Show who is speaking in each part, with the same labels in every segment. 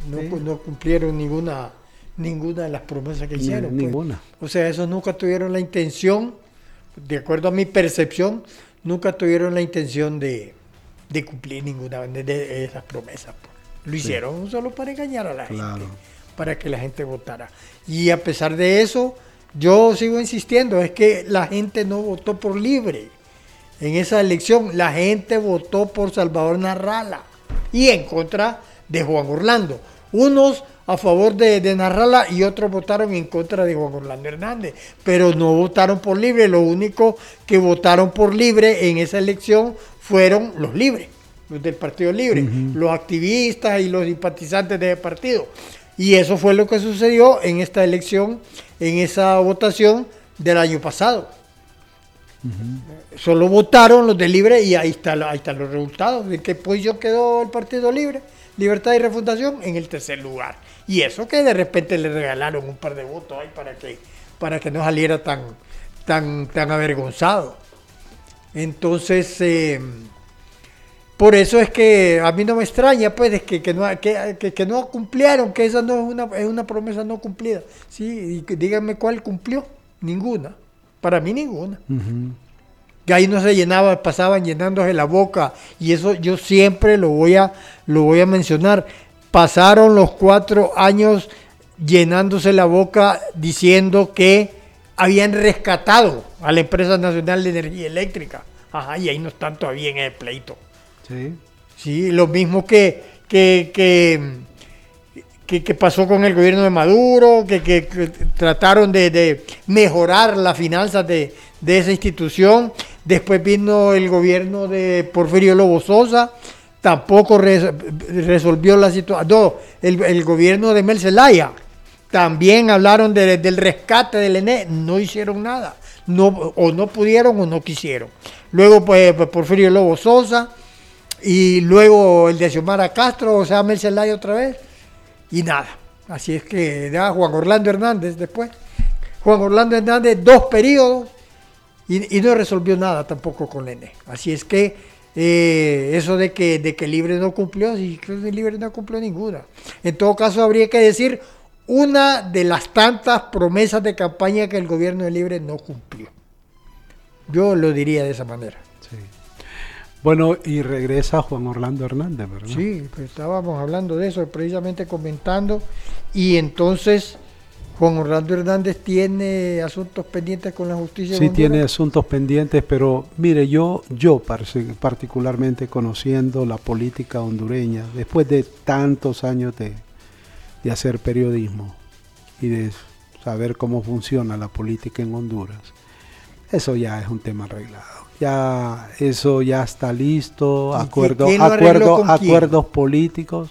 Speaker 1: no cumplieron ninguna de las promesas que hicieron.
Speaker 2: Ninguna.
Speaker 1: Pues. O sea, esos nunca tuvieron la intención, de acuerdo a mi percepción, nunca tuvieron la intención de cumplir ninguna de esas promesas. Pues. Lo hicieron solo para engañar a la gente, para que la gente votara. Y a pesar de eso, yo sigo insistiendo, es que la gente no votó por Libre. En esa elección, la gente votó por Salvador Narrala y en contra de Juan Orlando. Unos a favor de Narrala y otros votaron en contra de Juan Orlando Hernández, pero no votaron por Libre. Lo único que votaron por Libre en esa elección fueron los libres, los del Partido Libre, los activistas y los simpatizantes de ese partido. Y eso fue lo que sucedió en esta elección, en esa votación del año pasado. Solo votaron los de Libre y ahí están los resultados. ¿En qué posición quedó el Partido Libre? Libertad y Refundación en el tercer lugar. Y eso que de repente le regalaron un par de votos ahí para que no saliera tan avergonzado. Entonces, por eso es que a mí no me extraña pues que no cumplieron, que esa no es una promesa no cumplida. Sí, y díganme cuál cumplió. Ninguna. Para mí ninguna. Que ahí no se llenaba, pasaban llenándose la boca, y eso yo siempre lo voy a mencionar. Pasaron los 4 años llenándose la boca diciendo que habían rescatado a la Empresa Nacional de Energía Eléctrica. Ajá, y ahí no están todavía en el pleito. Sí, lo mismo que pasó con el gobierno de Maduro, que trataron de mejorar las finanzas de esa institución. Después vino el gobierno de Porfirio Lobo Sosa, tampoco resolvió la situación. No, el gobierno de Mel Zelaya, también hablaron del rescate del ENE, no hicieron nada. O no pudieron o no quisieron. Luego pues Porfirio Lobo Sosa, y luego el de Xiomara Castro, o sea, Mel Zelaya otra vez. Y nada, así es que ya Juan Orlando Hernández después. Juan Orlando Hernández 2 periodos y no resolvió nada tampoco con ENE. Así es que eso de que Libre no cumplió, sí, que Libre no cumplió ninguna. En todo caso habría que decir una de las tantas promesas de campaña que el gobierno de Libre no cumplió. Yo lo diría de esa manera.
Speaker 2: Sí. Bueno, y regresa Juan Orlando Hernández, ¿verdad?
Speaker 1: Sí, pues estábamos hablando de eso, precisamente comentando, y entonces Juan Orlando Hernández tiene asuntos pendientes con la justicia.
Speaker 2: Sí, tiene asuntos pendientes, pero mire, yo particularmente conociendo la política hondureña, después de tantos años de hacer periodismo y de saber cómo funciona la política en Honduras, eso ya es un tema arreglado. Ya eso ya está listo, acuerdos políticos.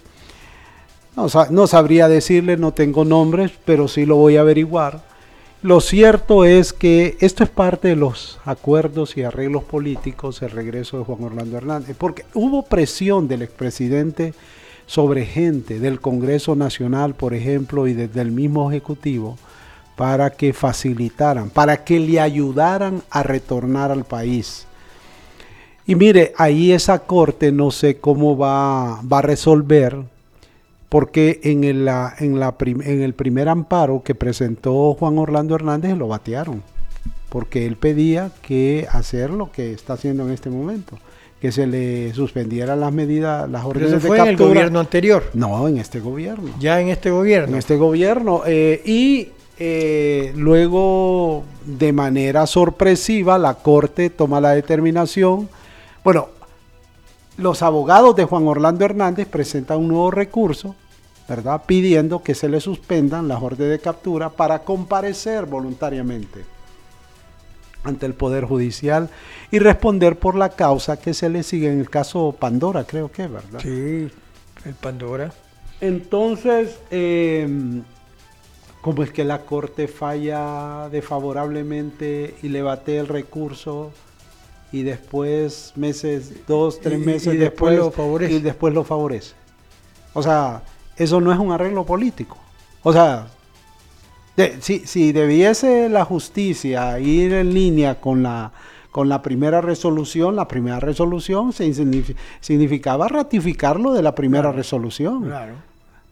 Speaker 2: No sabría decirle, no tengo nombres, pero sí lo voy a averiguar. Lo cierto es que esto es parte de los acuerdos y arreglos políticos, el regreso de Juan Orlando Hernández, porque hubo presión del expresidente sobre gente del Congreso Nacional, por ejemplo, y desde el mismo Ejecutivo, para que facilitaran, para que le ayudaran a retornar al país. Y mire, ahí esa corte no sé cómo va a resolver, porque en el primer amparo que presentó Juan Orlando Hernández lo batearon, porque él pedía que hacer lo que está haciendo en este momento, que se le suspendieran las medidas, las órdenes de captura.
Speaker 1: ¿Fue en el gobierno anterior?
Speaker 2: No, en este gobierno.
Speaker 1: Ya en este gobierno.
Speaker 2: En este gobierno. Luego, de manera sorpresiva, la Corte toma la determinación. Bueno, los abogados de Juan Orlando Hernández presentan un nuevo recurso, ¿verdad?, pidiendo que se le suspendan las órdenes de captura para comparecer voluntariamente ante el Poder Judicial y responder por la causa que se le sigue en el caso Pandora, creo que, ¿verdad?
Speaker 1: Sí, el Pandora.
Speaker 2: Entonces, ¿cómo es que la Corte falla desfavorablemente y le batea el recurso y después 2, 3 meses
Speaker 1: y después lo favorece?
Speaker 2: Y después lo favorece. O sea, eso no es un arreglo político. O sea, si debiese la justicia ir en línea con la primera resolución significaba ratificar lo de la primera resolución.
Speaker 1: Claro.